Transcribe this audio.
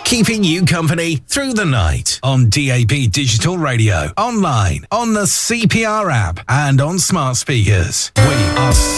keeping you company through the night on DAB Digital Radio, online, on the CPR app, and on smart speakers. We are